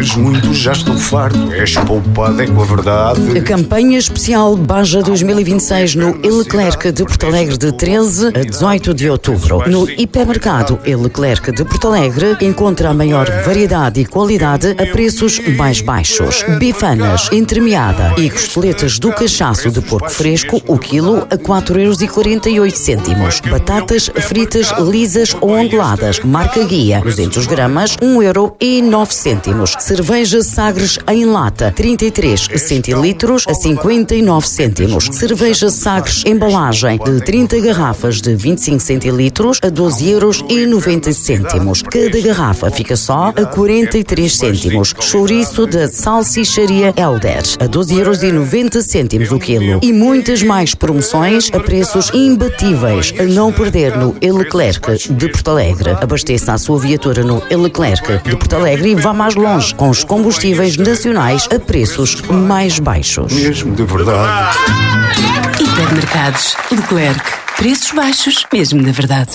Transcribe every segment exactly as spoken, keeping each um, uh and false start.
queres muito, já estou farto. És poupado, é com a verdade. A campanha especial Baja dois mil e vinte e seis no E-Leclerc de Porto Alegre de treze a dezoito de outubro. No hipermercado E-Leclerc de Porto Alegre encontra a maior variedade e qualidade a preços mais baixos. Bifanas entremeada e costeletas do cachaço de porco fresco, o quilo a quatro euros e quarenta e oito cêntimos. Batatas fritas lisas ou onduladas, marca Guia, duzentos gramas, um euro e nove cêntimos. Cerveja Sagres em lata, trinta e três centilitros a cinquenta e nove cêntimos. Cerveja Sagres embalagem de trinta garrafas de vinte e cinco centilitros a doze euros e noventa cêntimos. Cada garrafa fica só a quarenta e três cêntimos. Chouriço da Salsicharia Helder a doze euros e noventa cêntimos o quilo. E muitas mais promoções a preços imbatíveis a não perder no E-Leclerc de Porto Alegre. Abasteça a sua viatura no E-Leclerc de Porto Alegre e vá mais longe com os combustíveis nacionais a preços mais baixos. Mesmo de verdade. Hipermercados Leclerc. Preços baixos, mesmo de verdade.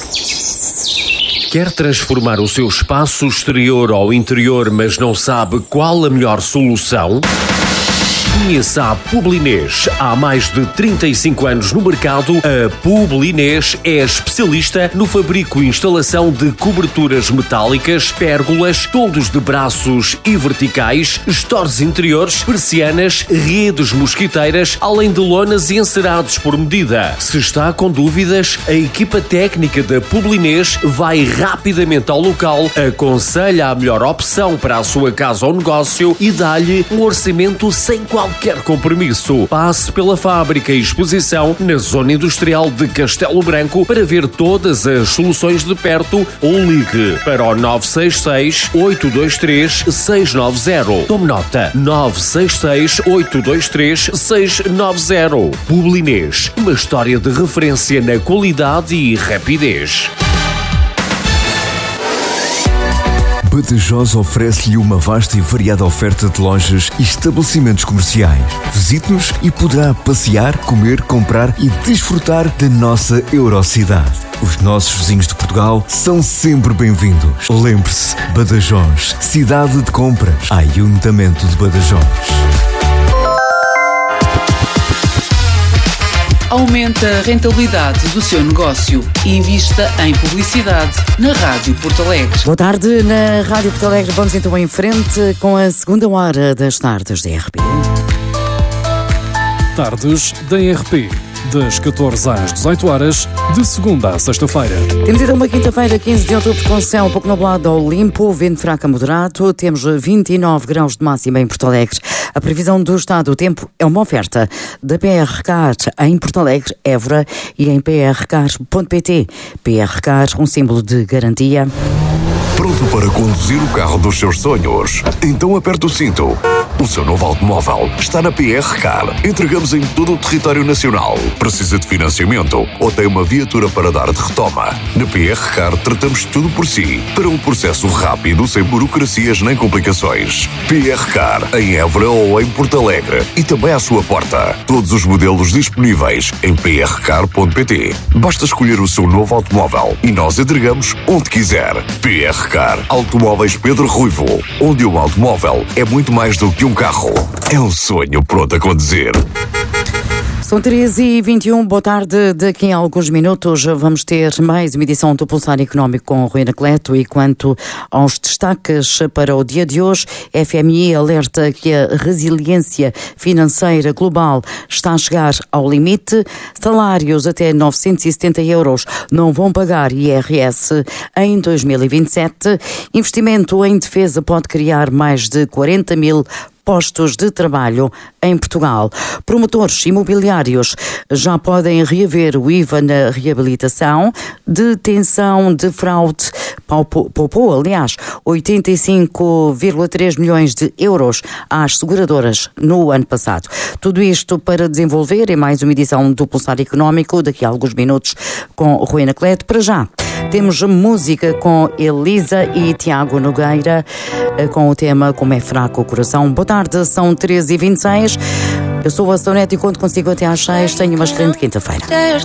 Quer transformar o seu espaço exterior ao interior, mas não sabe qual a melhor solução? Conheça a Publinês. Há mais de trinta e cinco anos no mercado, a Publinês é especialista no fabrico e instalação de coberturas metálicas, pérgolas, toldos de braços e verticais, estores interiores, persianas, redes mosquiteiras, além de lonas e encerados por medida. Se está com dúvidas, a equipa técnica da Publinês vai rapidamente ao local, aconselha a melhor opção para a sua casa ou negócio e dá-lhe um orçamento sem qualquer Qualquer compromisso. Passe pela fábrica e exposição na Zona Industrial de Castelo Branco para ver todas as soluções de perto ou ligue para o nove seis seis, oito dois três, seis nove zero. Tome nota: nove seis seis, oito dois três, seis nove zero. Publinês, uma história de referência na qualidade e rapidez. Badajoz oferece-lhe uma vasta e variada oferta de lojas e estabelecimentos comerciais. Visite-nos e poderá passear, comer, comprar e desfrutar da nossa Eurocidade. Os nossos vizinhos de Portugal são sempre bem-vindos. Lembre-se, Badajoz, cidade de compras, Ayuntamiento de Badajoz. Aumente a rentabilidade do seu negócio e invista em publicidade na Rádio Porto Alegre. Boa tarde na Rádio Porto Alegre. Vamos então em frente com a segunda hora das tardes da R P. Tardes da R P. Das catorze às dezoito horas, de segunda a sexta-feira. Temos então uma quinta-feira, quinze de outubro, com céu um pouco nublado ao limpo, vento fraco a moderado. Temos vinte e nove graus de máxima em Porto Alegre. A previsão do estado do tempo é uma oferta da P R Car em Porto Alegre, Évora e em p r car ponto p t. P R Car, um símbolo de garantia. Pronto para conduzir o carro dos seus sonhos? Então aperte o cinto. O seu novo automóvel está na P R Car. Entregamos em todo o território nacional. Precisa de financiamento ou tem uma viatura para dar de retoma? Na P R Car tratamos tudo por si, para um processo rápido, sem burocracias nem complicações. P R Car em Évora ou em Porto Alegre e também à sua porta. Todos os modelos disponíveis em p r car ponto p t. Basta escolher o seu novo automóvel e nós entregamos onde quiser. P R Car Automóveis Pedro Ruivo, onde um automóvel é muito mais do que um carro. É um sonho pronto a conduzir. São treze e vinte e um, boa tarde. Daqui a alguns minutos vamos ter mais uma edição do Pulsar Económico com o Rui Anacleto. E quanto aos destaques para o dia de hoje, a F M I alerta que a resiliência financeira global está a chegar ao limite. Salários até novecentos e setenta euros não vão pagar I R S em dois mil e vinte e sete. Investimento em defesa pode criar mais de quarenta mil postos de trabalho em Portugal. Promotores imobiliários já podem reaver o I V A na reabilitação. Detenção de fraude poupou, aliás, oitenta e cinco vírgula três milhões de euros às seguradoras no ano passado. Tudo isto para desenvolver em mais uma edição do Pulsar Económico, daqui a alguns minutos com o Rui Anacleto. Para já, temos música com Elisa e Tiago Nogueira, com o tema Como é Fraco o Coração. Boa tarde, são treze e vinte e seis. Eu sou a Sonete e conto consigo até às seis. Tenho uma excelente quinta-feira.